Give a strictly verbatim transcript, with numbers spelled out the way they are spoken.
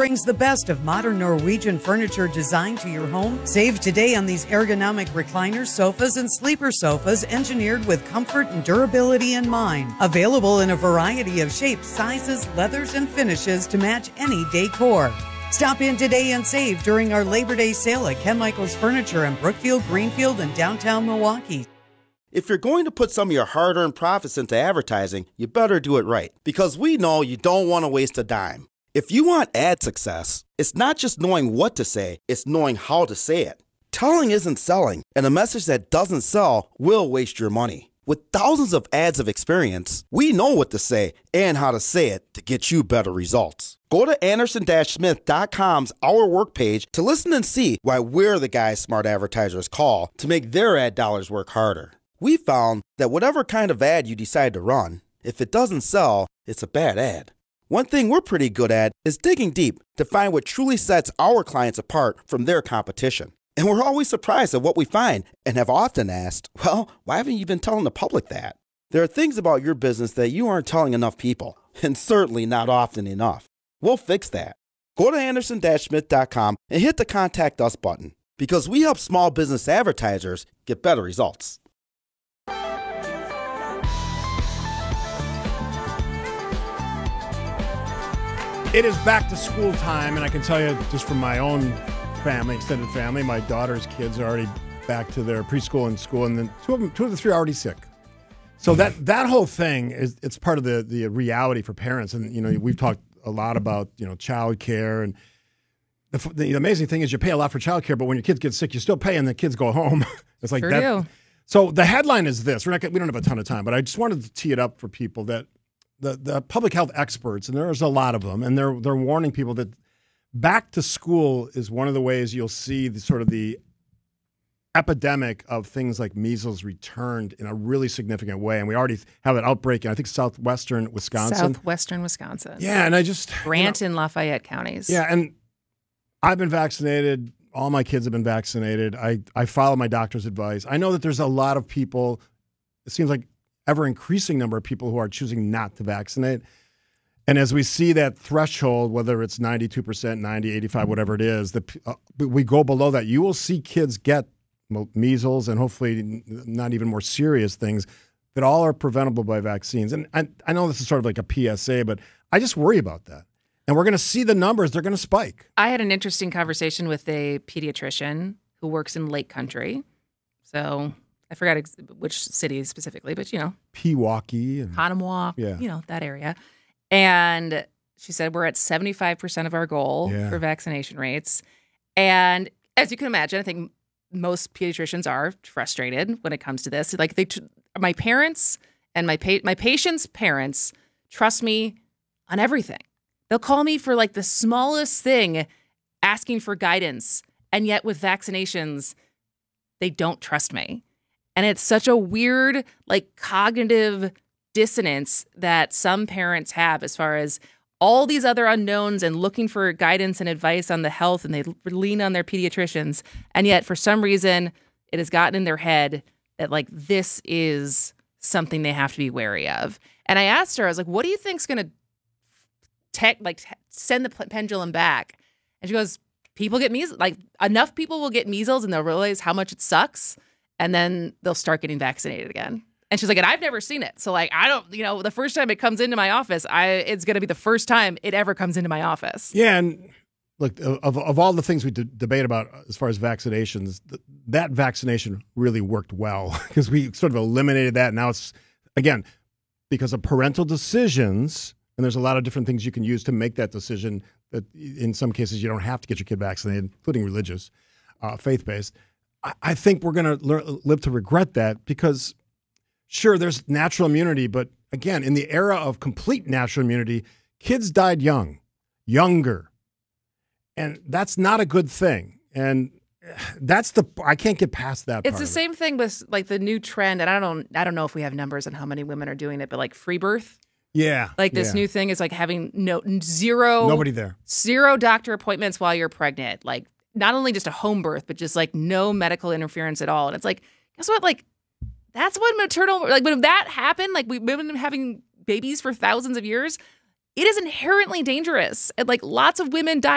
brings the best of modern Norwegian furniture design to your home. Save today on these ergonomic recliners, sofas, and sleeper sofas engineered with comfort and durability in mind. Available in a variety of shapes, sizes, leathers, and finishes to match any decor. Stop in today and save during our Labor Day sale at Ken Michaels Furniture in Brookfield, Greenfield, and downtown Milwaukee. If you're going to put some of your hard-earned profits into advertising, you better do it right, because we know you don't want to waste a dime. If you want ad success, it's not just knowing what to say, it's knowing how to say it. Telling isn't selling, and a message that doesn't sell will waste your money. With thousands of ads of experience, we know what to say and how to say it to get you better results. Go to Anderson Smith dot com's Our Work page to listen and see why we're the guys smart advertisers call to make their ad dollars work harder. We found that whatever kind of ad you decide to run, if it doesn't sell, it's a bad ad. One thing we're pretty good at is digging deep to find what truly sets our clients apart from their competition. And we're always surprised at what we find and have often asked, well, why haven't you been telling the public that? There are things about your business that you aren't telling enough people, and certainly not often enough. We'll fix that. Go to Anderson Smith dot com and hit the Contact Us button, because we help small business advertisers get better results. It is back to school time, and I can tell you just from my own family, extended family, my daughter's kids are already back to their preschool and school, and then two of them, two of the three are already sick. So that that whole thing is it's part of the the reality for parents, and you know we've talked a lot about you know child care, and the, the amazing thing is you pay a lot for child care, but when your kids get sick, you still pay, and the kids go home. It's like sure that. Do. So the headline is this: we're not we don't have a ton of time, but I just wanted to tee it up for people that. The, the public health experts, and there's a lot of them, and they're they're warning people that back to school is one of the ways you'll see the sort of the epidemic of things like measles returned in a really significant way. And we already have an outbreak in, I think, southwestern Wisconsin. Southwestern Wisconsin. Yeah, and I just... Grant you know, and Lafayette counties. Yeah, and I've been vaccinated. All my kids have been vaccinated. I, I follow my doctor's advice. I know that there's a lot of people, it seems like ever increasing number of people who are choosing not to vaccinate. And as we see that threshold, whether it's ninety-two percent, ninety, eighty-five, whatever it is, the, uh, we go below that, you will see kids get measles and hopefully not even more serious things that all are preventable by vaccines. And I, I know this is sort of like a P S A, but I just worry about that. And we're going to see the numbers. They're going to spike. I had an interesting conversation with a pediatrician who works in Lake Country. So... I forgot ex- which city specifically, but, you know. Pewaukee. And, Ottawa, yeah. you know, that area. And she said we're at seventy-five percent of our goal yeah. for vaccination rates. And as you can imagine, I think most pediatricians are frustrated when it comes to this. Like, they, my parents and my pa- my patients' parents trust me on everything. They'll call me for, like, the smallest thing, asking for guidance. And yet with vaccinations, they don't trust me. And it's such a weird, like, cognitive dissonance that some parents have as far as all these other unknowns and looking for guidance and advice on the health, and they lean on their pediatricians. And yet, for some reason, it has gotten in their head that, like, this is something they have to be wary of. And I asked her, I was like, what do you think's going to tech like t- send the p- pendulum back? And she goes, people get measles. Like, enough people will get measles and they'll realize how much it sucks. And then they'll start getting vaccinated again. And she's like, and I've never seen it. So, like, I don't, you know, the first time it comes into my office, I it's going to be the first time it ever comes into my office. Yeah. And look, of, of all the things we d- debate about as far as vaccinations, th- that vaccination really worked well because we sort of eliminated that. Now it's, again, because of parental decisions, and there's a lot of different things you can use to make that decision that in some cases you don't have to get your kid vaccinated, including religious, uh, faith-based. I think we're going to live to regret that because, sure, there's natural immunity, but again, in the era of complete natural immunity, kids died young, younger, and that's not a good thing. And that's the I can't get past that. It's part the same thing with like the new trend, and I don't I don't know if we have numbers on how many women are doing it, but like free birth. Yeah, like this yeah. new thing is like having no zero nobody there, zero doctor appointments while you're pregnant, like. Not only just a home birth, but just like no medical interference at all. And it's like, guess what? Like, that's what maternal, like when that happened, like we've been having babies for thousands of years, it is inherently dangerous. And like lots of women die